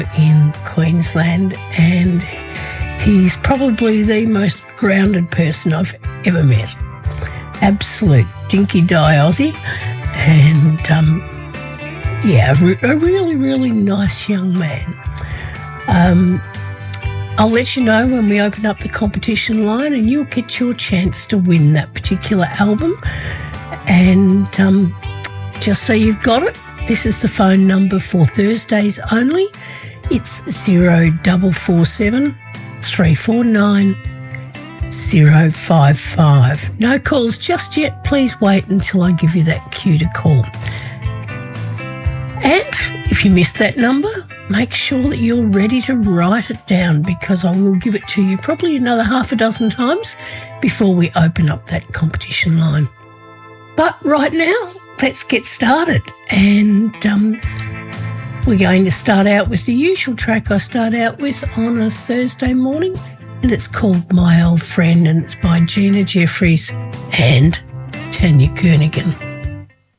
in Queensland, and he's probably the most grounded person I've ever met. Absolute dinky die Aussie, and a really, really nice young man. I'll let you know when we open up the competition line, and you'll get your chance to win that particular album. And just so you've got it, this is the phone number for Thursdays only. It's 0447 349 055. No calls just yet. Please wait until I give you that cue to call. And if you missed that number, make sure that you're ready to write it down, because I will give it to you probably another half a dozen times before we open up that competition line. But right now, let's get started. And we're going to start out with the usual track I start out with on a Thursday morning, and it's called My Old Friend, and it's by Gina Jeffries and Tanya Kernaghan.